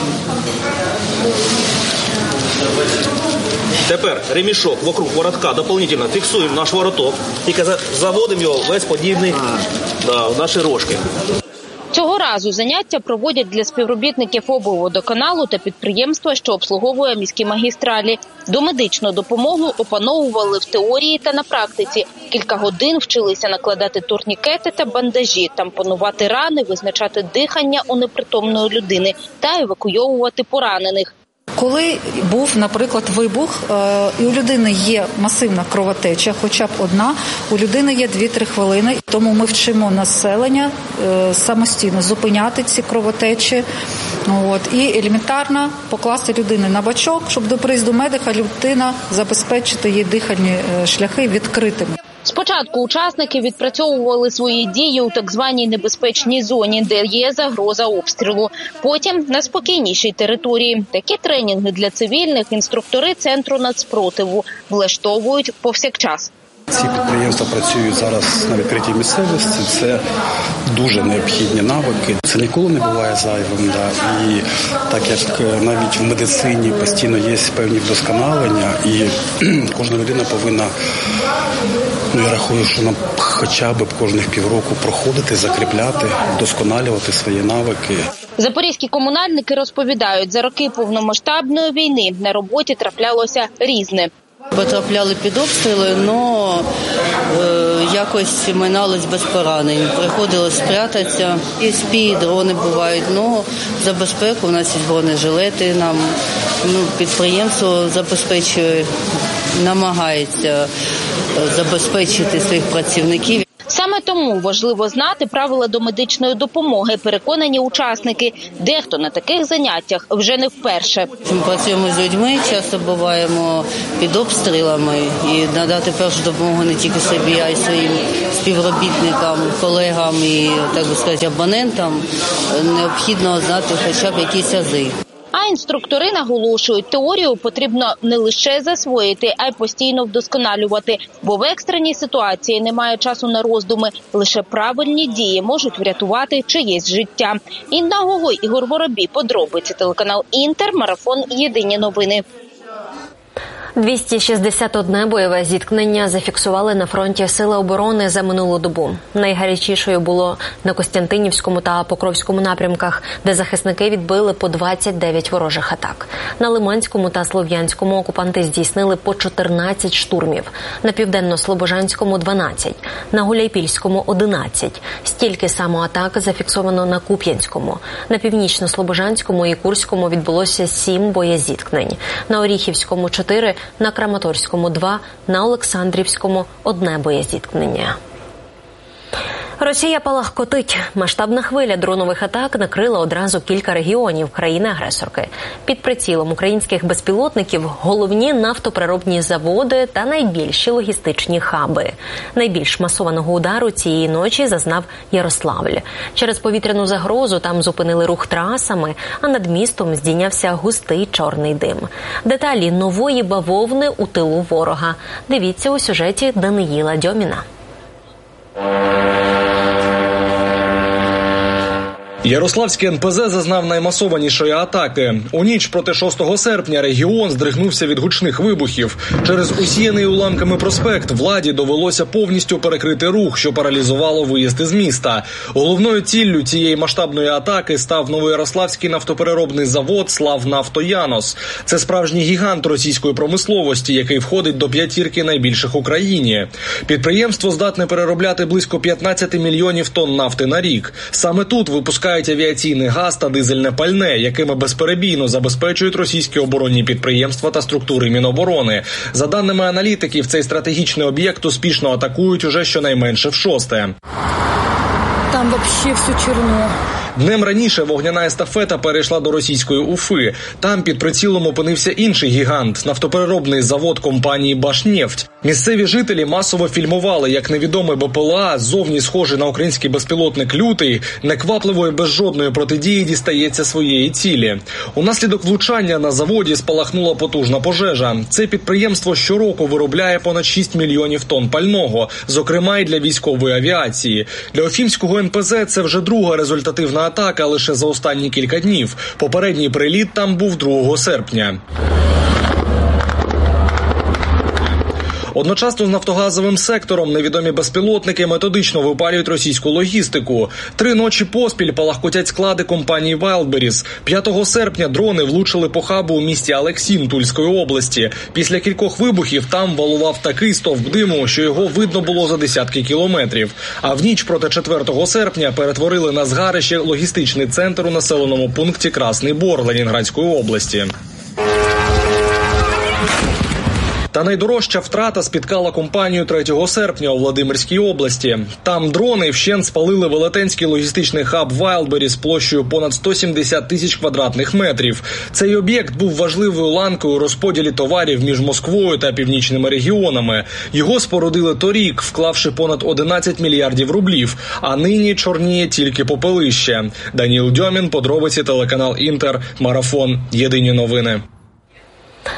Тепер ремішок вокруг воротка дополнительно фіксуємо наш вороток. Тільки заводимо його весь подібний да, в наші рожки. Цього разу заняття проводять для співробітників облводоканалу та підприємства, що обслуговує міські магістралі. Домедичну допомогу опановували в теорії та на практиці. Кілька годин вчилися накладати турнікети та бандажі, тампонувати рани, визначати дихання у непритомної людини та евакуйовувати поранених. Коли був, наприклад, вибух, і у людини є масивна кровотеча, хоча б одна, у людини є дві-три хвилини. Тому ми вчимо населення самостійно зупиняти ці кровотечі. От, і елементарно покласти людину на бочок, щоб до приїзду медика людина забезпечити її дихальні шляхи відкритими. Спочатку учасники відпрацьовували свої дії у так званій небезпечній зоні, де є загроза обстрілу. Потім на спокійнішій території. Такі тренінги для цивільних інструктори Центру нацпротиву влаштовують повсякчас. Ці підприємства працюють зараз на відкритій місцевості, це дуже необхідні навики. Це ніколи не буває зайвим. Да. І так як навіть в медицині постійно є певні вдосконалення, і кожна людина повинна, ну я рахую, що нам хоча б кожних півроку проходити, закріпляти, вдосконалювати свої навики. Запорізькі комунальники розповідають, за роки повномасштабної війни на роботі траплялося різне. Потрапляли під обстріли, але е, якось миналось без поранень. Приходилось спрятатися. І спі, дрони бувають, але за безпеку у нас є бронежилети, нам ну, підприємство забезпечує, намагається забезпечити своїх працівників. Саме тому важливо знати правила домедичної допомоги, переконані учасники. Дехто на таких заняттях вже не вперше. Ми працюємо з людьми, часто буваємо під обстрілами і надати першу допомогу не тільки собі, а й своїм співробітникам, колегам і, так би сказати, абонентам. Необхідно знати хоча б якісь ази. А інструктори наголошують, теорію потрібно не лише засвоїти, а й постійно вдосконалювати. Бо в екстреній ситуації немає часу на роздуми. Лише правильні дії можуть врятувати чиєсь життя. Інна Гогой, Ігор Воробій. Подробиці. Телеканал «Інтер». Марафон. Єдині новини. двісті шістдесят одне бойове зіткнення зафіксували на фронті Сили оборони за минулу добу. Найгарячішою було на Костянтинівському та Покровському напрямках, де захисники відбили по двадцять дев'ять ворожих атак. На Лиманському та Слов'янському окупанти здійснили по чотирнадцять штурмів, на Південно-Слобожанському – дванадцять, на Гуляйпільському – одинадцять. Стільки само атак зафіксовано на Куп'янському. На Північно-Слобожанському і Курському відбулося сім боєзіткнень, на Оріхівському – чотири, на Краматорському – два, на Олександрівському – одне боєзіткнення. Росія палахкотить. Масштабна хвиля дронових атак накрила одразу кілька регіонів країни-агресорки. Під прицілом українських безпілотників головні нафтопереробні заводи та найбільші логістичні хаби. Найбільш масованого удару цієї ночі зазнав Ярославль. Через повітряну загрозу там зупинили рух трасами, а над містом здійнявся густий чорний дим. Деталі нової бавовни у тилу ворога. Дивіться у сюжеті Даниїла Дьоміна. Ярославський ен пе зет зазнав наймасованішої атаки. У ніч проти шостого серпня регіон здригнувся від гучних вибухів. Через усіяний уламками проспект владі довелося повністю перекрити рух, що паралізувало виїзд із міста. Головною ціллю цієї масштабної атаки став новоярославський нафтопереробний завод «Славнафтоянос». Це справжній гігант російської промисловості, який входить до п'ятірки найбільших в Україні. Підприємство здатне переробляти близько п'ятнадцять мільйонів тонн нафти на рік. Саме тут випускають авіаційний газ та дизельне пальне, якими безперебійно забезпечують російські оборонні підприємства та структури Міноборони. За даними аналітиків, цей стратегічний об'єкт успішно атакують уже щонайменше в шосте. Там взагалі все чорно. Днем раніше вогняна естафета перейшла до російської Уфи. Там під прицілом опинився інший гігант – нафтопереробний завод компанії «Башнефть». Місцеві жителі масово фільмували, як невідомий бе пе ел а, зовні схожий на український безпілотник «Лютий», неквапливо і без жодної протидії дістається своєї цілі. Унаслідок влучання на заводі спалахнула потужна пожежа. Це підприємство щороку виробляє понад шість мільйонів тонн пального, зокрема і для військової авіації. Для Уфімського ен пе зет це вже друга результативна атака лише за останні кілька днів. Попередній приліт там був другого серпня. Одночасно з нафтогазовим сектором невідомі безпілотники методично випалюють російську логістику. Три ночі поспіль палахкотять склади компанії Wildberries. п'ятого серпня дрони влучили по хабу у місті Алексін Тульської області. Після кількох вибухів там валував такий стовп диму, що його видно було за десятки кілометрів. А в ніч проти четвертого серпня перетворили на згарище логістичний центр у населеному пункті Красний Бор Ленінградської області. Та найдорожча втрата спіткала компанію третього серпня у Владимирській області. Там дрони вщент спалили велетенський логістичний хаб Wildberries площею понад сто сімдесят тисяч квадратних метрів. Цей об'єкт був важливою ланкою у розподілі товарів між Москвою та північними регіонами. Його спорудили торік, вклавши понад одинадцять мільярдів рублів, а нині чорніє тільки попелище. Даніл Дьомін, подробиці, телеканал «Інтер», Марафон, Єдині новини.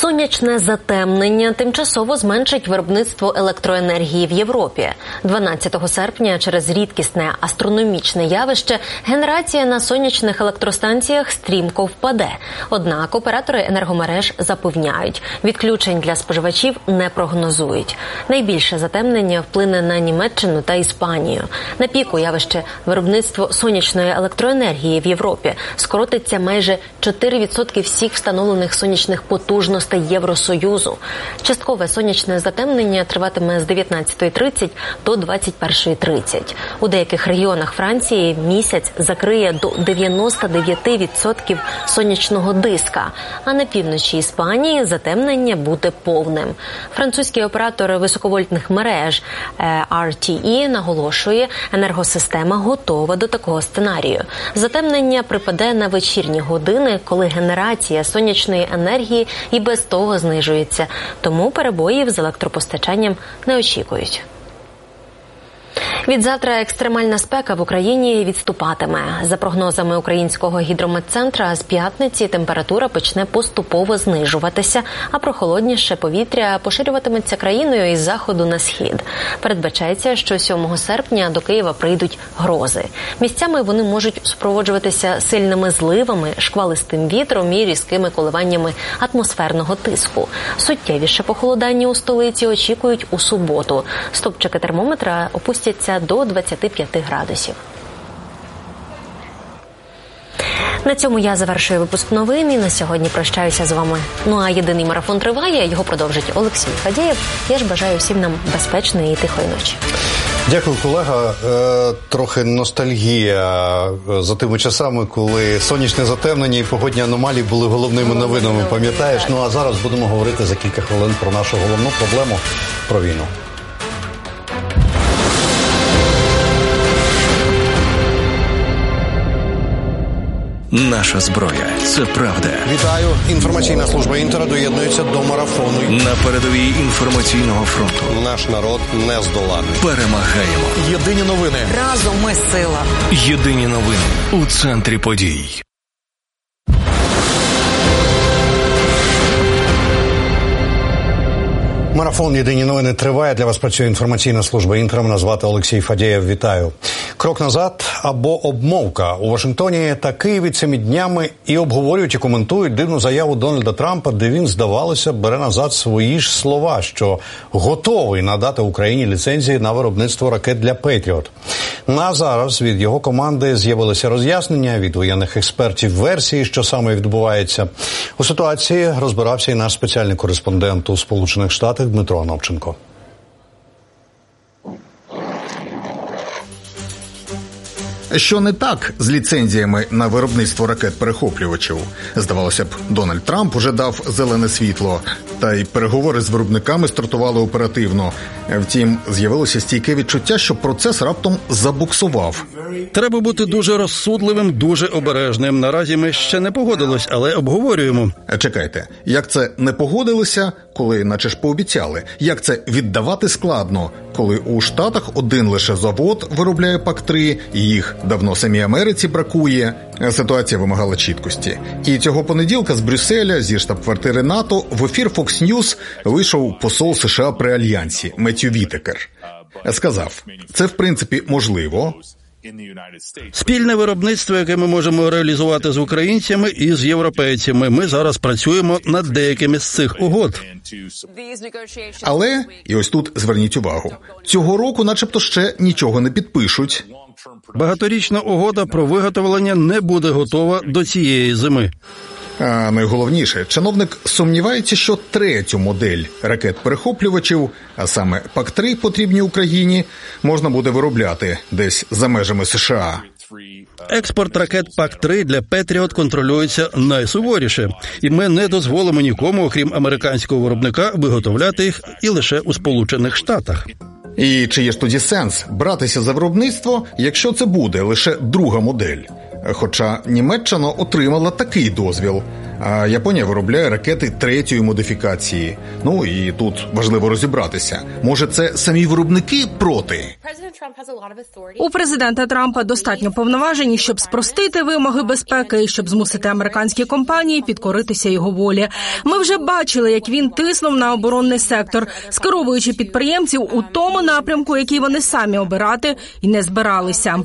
Сонячне затемнення тимчасово зменшить виробництво електроенергії в Європі. дванадцятого серпня через рідкісне астрономічне явище генерація на сонячних електростанціях стрімко впаде. Однак оператори енергомереж запевняють, відключень для споживачів не прогнозують. Найбільше затемнення вплине на Німеччину та Іспанію. На піку явище виробництво сонячної електроенергії в Європі скоротиться майже чотири відсотки всіх встановлених сонячних потужностей Євросоюзу. Часткове сонячне затемнення триватиме з дев'ятнадцятої тридцять до двадцять першої тридцять. У деяких регіонах Франції місяць закриє до дев'яносто дев'ять відсотків сонячного диска, а на півночі Іспанії затемнення буде повним. Французький оператор високовольтних мереж ар ті і наголошує, енергосистема готова до такого сценарію. Затемнення припаде на вечірні години, коли генерація сонячної енергії і без того знижується, тому перебоїв з електропостачанням не очікують. Відзавтра екстремальна спека в Україні відступатиме. За прогнозами Українського гідрометцентра, з п'ятниці температура почне поступово знижуватися, а прохолодніше повітря поширюватиметься країною із заходу на схід. Передбачається, що сьомого серпня до Києва прийдуть грози. Місцями вони можуть супроводжуватися сильними зливами, шквалистим вітром і різкими коливаннями атмосферного тиску. Суттєвіше похолодання у столиці очікують у суботу. Стопчики термометра опустяться до двадцяти п'яти градусів. На цьому я завершую випуск новин і на сьогодні прощаюся з вами. Ну а єдиний марафон триває, його продовжить Олексій Фадєєв. Я ж бажаю всім нам безпечної і тихої ночі. Дякую, колега. Е, трохи ностальгія за тими часами, коли сонячне затемнення і погодні аномалії були головними новинами, пам'ятаєш? Ну а зараз будемо говорити за кілька хвилин про нашу головну проблему – про війну. Наша зброя – це правда. Вітаю. Інформаційна служба Інтера доєднується до марафону. На передовій інформаційного фронту. Наш народ не здоланий. Перемагаємо. Єдині новини. Разом ми сила. Єдині новини у центрі подій. Марафон «Єдині новини» триває. Для вас працює інформаційна служба Інтера. Мене звати Олексій Фадєєв. Вітаю. Крок назад або обмовка. У Вашингтоні та Києві цими днями і обговорюють, і коментують дивну заяву Дональда Трампа, де він, здавалося, бере назад свої ж слова, що готовий надати Україні ліцензії на виробництво ракет для «Петріот». На зараз від його команди з'явилися роз'яснення, від воєнних експертів версії, що саме відбувається. У ситуації розбирався і наш спеціальний кореспондент у Сполучених Штатах Дмитро Анопченко. Що не так з ліцензіями на виробництво ракет-перехоплювачів? Здавалося б, Дональд Трамп уже дав зелене світло, та й переговори з виробниками стартували оперативно. Втім, з'явилося стійке відчуття, що процес раптом забуксував. Треба бути дуже розсудливим, дуже обережним. Наразі ми ще не погодились, але обговорюємо. Чекайте, як це не погодилися, коли наче ж пообіцяли? Як це віддавати складно, коли у Штатах один лише завод виробляє пак три, і їх давно самій Америці бракує? Ситуація вимагала чіткості. І цього понеділка з Брюсселя, зі штаб-квартири НАТО, в ефір Fox News вийшов посол США при Альянсі Меттью Вітекер. Сказав, це в принципі можливо. Спільне виробництво, яке ми можемо реалізувати з українцями і з європейцями. Ми зараз працюємо над деякими з цих угод. Але, і ось тут зверніть увагу, цього року начебто ще нічого не підпишуть. Багаторічна угода про виготовлення не буде готова до цієї зими. А найголовніше, чиновник сумнівається, що третю модель ракет-перехоплювачів, а саме пак три потрібні Україні, можна буде виробляти десь за межами США. Експорт ракет пак три для «Петріот» контролюється найсуворіше. І ми не дозволимо нікому, окрім американського виробника, виготовляти їх і лише у Сполучених Штатах. І чи є ж тоді сенс братися за виробництво, якщо це буде лише друга модель? Хоча Німеччина отримала такий дозвіл, а Японія виробляє ракети третьої модифікації. Ну і тут важливо розібратися. Може, це самі виробники проти? У президента Трампа достатньо повноважень, щоб спростити вимоги безпеки і щоб змусити американські компанії підкоритися його волі. Ми вже бачили, як він тиснув на оборонний сектор, скеровуючи підприємців у тому напрямку, який вони самі обирати і не збиралися.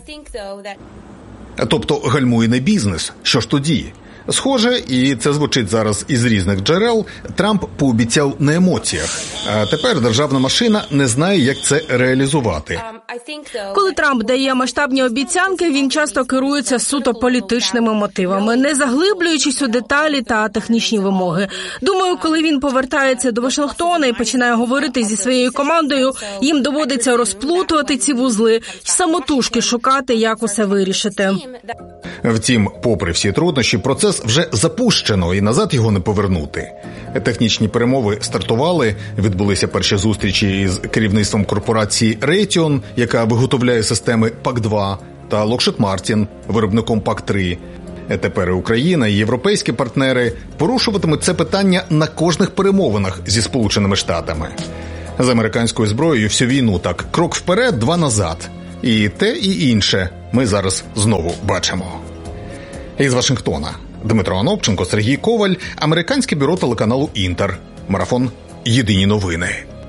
Тобто гальмує не бізнес. Що ж тоді? Схоже, і це звучить зараз із різних джерел, Трамп пообіцяв на емоціях. А тепер державна машина не знає, як це реалізувати. Коли Трамп дає масштабні обіцянки, він часто керується суто політичними мотивами, не заглиблюючись у деталі та технічні вимоги. Думаю, коли він повертається до Вашингтона і починає говорити зі своєю командою, їм доводиться розплутувати ці вузли і самотужки шукати, як усе вирішити. Втім, попри всі труднощі, процес вже запущено і назад його не повернути. Технічні перемови стартували, відбулися перші зустрічі із керівництвом корпорації Raytheon, яка виготовляє системи пак два, та Lockheed Martin, виробником пак три. Тепер Україна і європейські партнери порушуватимуть це питання на кожних перемовинах зі Сполученими Штатами. З американською зброєю всю війну так крок вперед, два назад. І те, і інше ми зараз знову бачимо. Із Вашингтона Дмитро Анопченко, Сергій Коваль, американське бюро телеканалу «Інтер». Марафон «Єдині новини».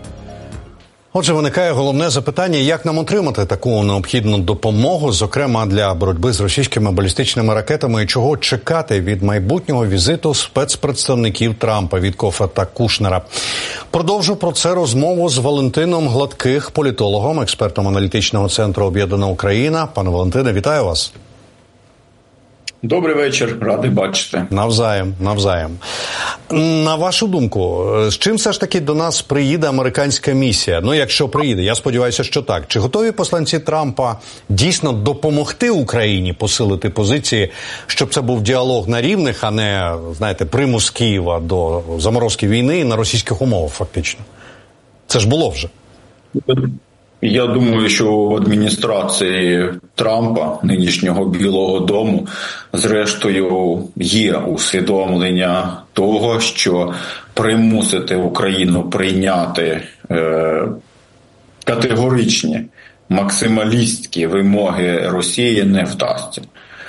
Отже, виникає головне запитання, як нам отримати таку необхідну допомогу, зокрема для боротьби з російськими балістичними ракетами, і чого чекати від майбутнього візиту спецпредставників Трампа, Віткофа та Кушнера. Продовжу про це розмову з Валентином Гладких, політологом, експертом аналітичного центру «Об'єднана Україна». Пане Валентине, вітаю вас. Добрий вечір, радий бачити. Навзаєм, навзаєм. На вашу думку, з чим все ж таки до нас приїде американська місія? Ну, якщо приїде, я сподіваюся, що так. Чи готові посланці Трампа дійсно допомогти Україні посилити позиції, щоб це був діалог на рівних, а не, знаєте, примус Києва до заморозки війни на російських умовах, фактично? Це ж було вже. Я думаю, що в адміністрації Трампа, нинішнього Білого дому, зрештою є усвідомлення того, що примусити Україну прийняти е, категоричні максималістські вимоги Росії не вдасться.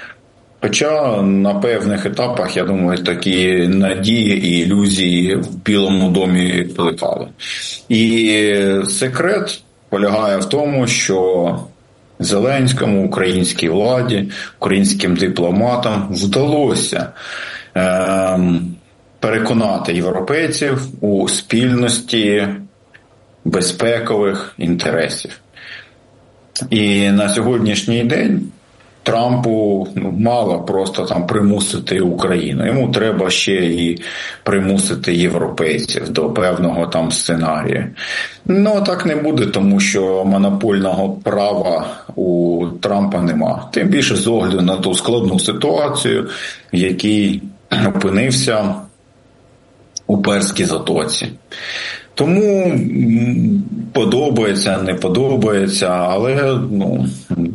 Хоча на певних етапах, я думаю, такі надії і ілюзії в Білому домі плекали. І секрет полягає в тому, що Зеленському, українській владі, українським дипломатам вдалося е, переконати європейців у спільності безпекових інтересів. І на сьогоднішній день Трампу ну, мало просто там примусити Україну. Йому треба ще і примусити європейців до певного там сценарію. Ну, так не буде, тому що монопольного права у Трампа нема. Тим більше з огляду на ту складну ситуацію, в якій опинився у Перській затоці. Тому подобається, не подобається, але ну...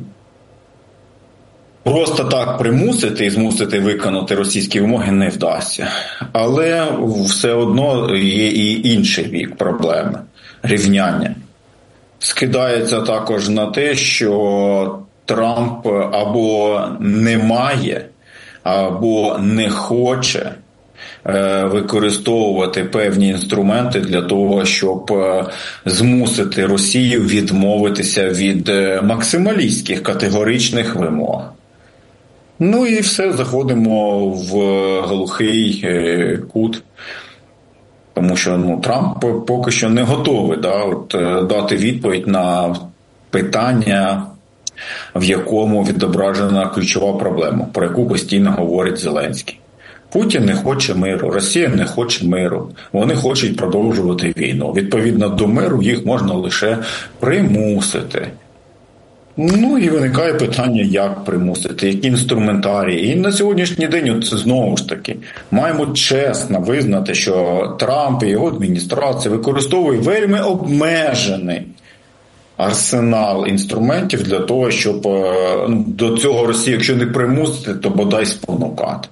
просто так примусити і змусити виконати російські вимоги не вдасться. Але все одно є і інший бік проблеми – рівняння. Скидається також на те, що Трамп або не має, або не хоче використовувати певні інструменти для того, щоб змусити Росію відмовитися від максималістських категоричних вимог. Ну і все, заходимо в глухий е, кут, тому що ну, Трамп поки що не готовий да, от, дати відповідь на питання, в якому відображена ключова проблема, про яку постійно говорить Зеленський. Путін не хоче миру, Росія не хоче миру, вони хочуть продовжувати війну. Відповідно до миру їх можна лише примусити. Ну і виникає питання, як примусити, які інструментарії. І на сьогоднішній день, це знову ж таки, маємо чесно визнати, що Трамп і його адміністрація використовує вельми обмежений арсенал інструментів для того, щоб до цього Росію, якщо не примусити, то бодай спонукати.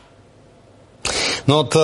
Ну от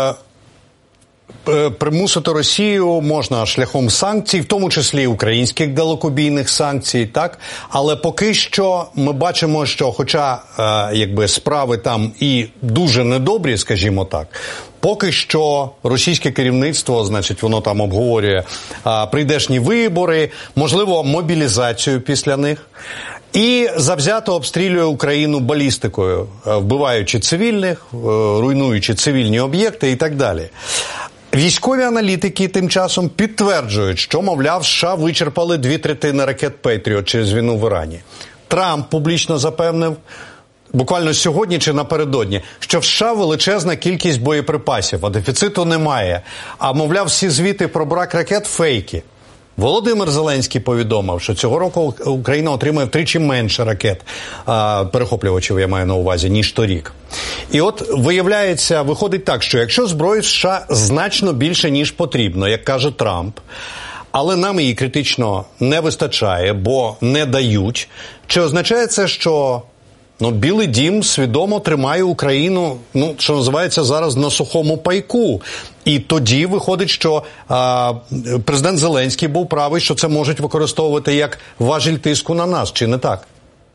е, примусити Росію можна шляхом санкцій, в тому числі українських далекобійних санкцій, так? Але поки що ми бачимо, що хоча е, якби справи там і дуже недобрі, скажімо так, поки що російське керівництво, значить, воно там обговорює а, прийдешні вибори, можливо, мобілізацію після них. І завзято обстрілює Україну балістикою, вбиваючи цивільних, руйнуючи цивільні об'єкти і так далі. Військові аналітики тим часом підтверджують, що, мовляв, США вичерпали дві третини ракет «Петріот» через війну в Ірані. Трамп публічно запевнив, буквально сьогодні чи напередодні, що в США величезна кількість боєприпасів, а дефіциту немає. А, мовляв, всі звіти про брак ракет – фейки. Володимир Зеленський повідомив, що цього року Україна отримає втричі менше ракет, а, перехоплювачів я маю на увазі, ніж торік. І от виявляється, виходить так, що якщо зброї в США значно більше, ніж потрібно, як каже Трамп, але нам її критично не вистачає, бо не дають, чи означає це, що ну, Білий дім свідомо тримає Україну, ну, що називається зараз, на сухому пайку. І тоді виходить, що а, президент Зеленський був правий, що це можуть використовувати як важіль тиску на нас, чи не так?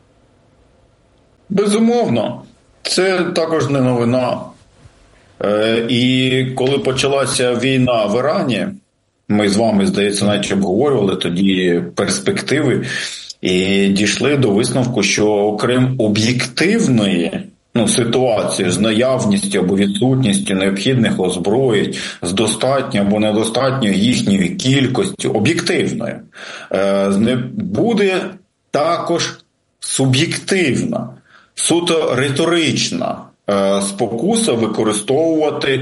Безумовно. Це також не новина. Е, і коли почалася війна в Ірані, ми з вами, здається, навіть обговорювали тоді перспективи, і дійшли до висновку, що окрім об'єктивної ну, ситуації з наявністю або відсутністю необхідних озброєнь, з достатньою або недостатньою їхньої кількістю, об'єктивної, е, буде також суб'єктивна, суто риторична е, спокуса використовувати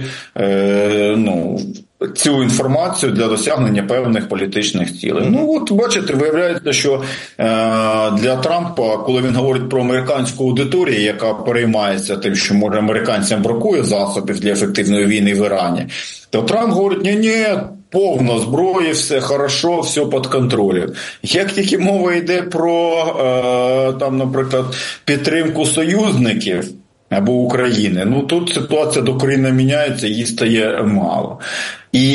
е, ну, цю інформацію для досягнення певних політичних цілей. Ну, от, бачите, виявляється, що е, для Трампа, коли він говорить про американську аудиторію, яка переймається тим, що, може, американцям бракує засобів для ефективної війни в Ірані, то Трамп говорить, ні-ні, повно зброї, все хорошо, все під контролем. Як тільки мова йде про, е, там, наприклад, підтримку союзників, або України. Ну, тут ситуація докорінно міняється, її стає мало. І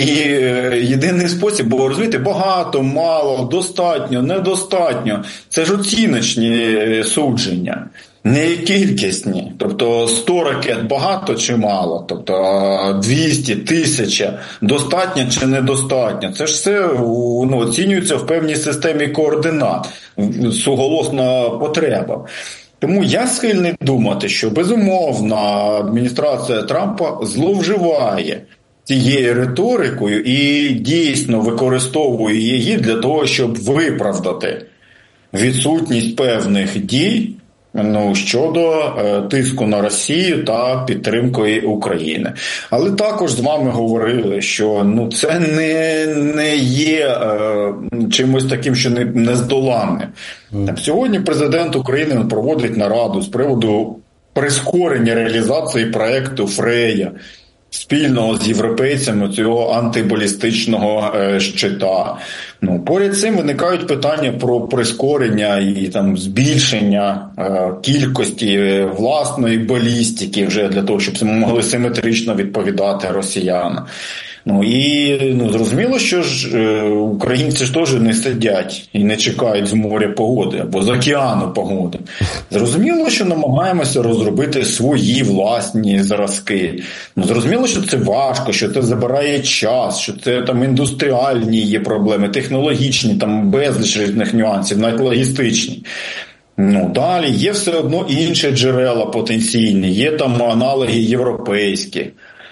єдиний спосіб, бо, розумієте, багато, мало, достатньо, недостатньо. Це ж оціночні судження, не кількісні. Тобто сто ракет багато чи мало, тобто двісті, тисяча, достатньо чи недостатньо. Це ж все ну, оцінюється в певній системі координат, суголосна потреба. Тому я схильний думати, що, безумовно, адміністрація Трампа зловживає цією риторикою і дійсно використовує її для того, щоб виправдати відсутність певних дій ну, щодо е, тиску на Росію та підтримкою України. Але також з вами говорили, що ну, це не, не є е, чимось таким, що не, не здоланним. Mm. Сьогодні президент України проводить нараду з приводу прискорення реалізації проекту «Фрея», спільного з європейцями цього антибалістичного е, щита. Ну, поряд з цим виникають питання про прискорення і там збільшення е, кількості власної балістики вже для того, щоб ми могли симетрично відповідати росіянам. Ну і ну, зрозуміло, що ж е, українці ж теж не сидять і не чекають з моря погоди або з океану погоди. Зрозуміло, що намагаємося розробити свої власні зразки. Ну, зрозуміло, що це важко, що це забирає час, що це там індустріальні є проблеми, технологічні, там безліч різних нюансів, навіть логістичні. Ну, далі є все одно інші джерела потенційні, є там аналоги європейські.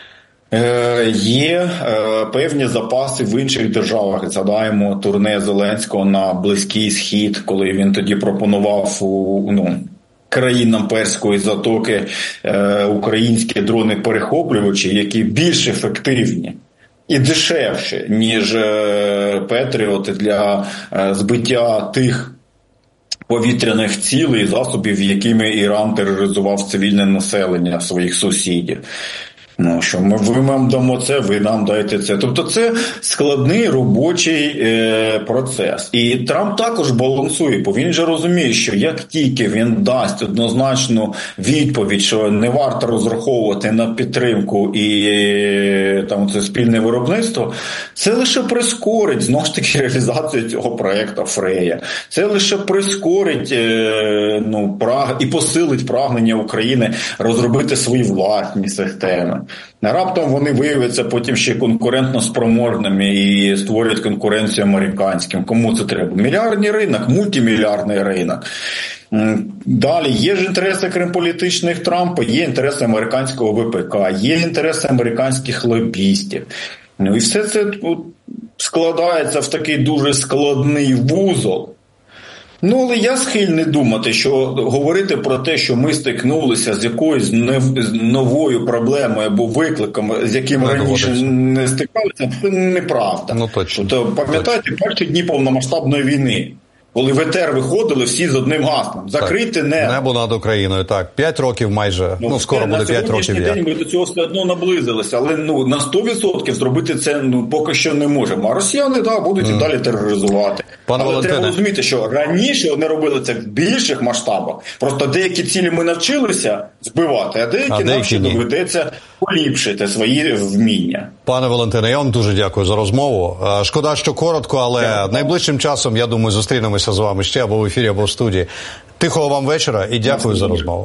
Є е, певні запаси в інших державах. Згадаємо турне Зеленського на Близький Схід, коли він тоді пропонував у, ну, країнам Перської затоки е, українські дрони-перехоплювачі, які більш ефективні і дешевші, ніж е, Петріоти для е, збиття тих повітряних цілей і засобів, якими Іран тероризував цивільне населення своїх сусідів. Ну, що ми, ви нам дамо це, ви нам даєте це. Тобто це складний робочий е, процес. І Трамп також балансує, бо він же розуміє, що як тільки він дасть однозначну відповідь, що не варто розраховувати на підтримку і е, там це спільне виробництво, це лише прискорить, знову ж таки, реалізацію цього проєкту Фрея. Це лише прискорить е, ну, праг... і посилить прагнення України розробити свої власні системи. Раптом вони виявляться потім ще конкурентно спроможними і створюють конкуренцію американським. Кому це треба? Мільярдний ринок, мультимільярдний ринок. Далі, є ж інтереси кримполітичних Трампа, є інтереси американського ВПК, є інтереси американських лобістів. Ну і все це складається в такий дуже складний вузол. Ну, але я схильний думати, що говорити про те, що ми стикнулися з якоюсь новою проблемою або викликом, з яким не раніше не стикалися, це неправда. Ну, точно. Тобто, пам'ятаєте, перші дні повномасштабної війни, коли в етер виходили всі з одним гаслом. Закрити небо. Небо над Україною, так. П'ять років майже, ну, ну скоро буде п'ять років. На сьогоднішній день ми до цього все одно наблизилися, але ну, на сто відсотків зробити це ну, поки що не можемо. А росіяни, да, будуть mm. і далі тероризувати. Пане але Валентине, треба розуміти, що раніше вони робили це в більших масштабах. Просто деякі цілі ми навчилися збивати, а деякі, а деякі нам ще доведеться поліпшити свої вміння. Пане Валентине, я вам дуже дякую за розмову. Шкода, що коротко, але дякую. Найближчим часом, я думаю, зустрінемося з вами ще або в ефірі, або в студії. Тихого вам вечора і дякую, дякую за розмову.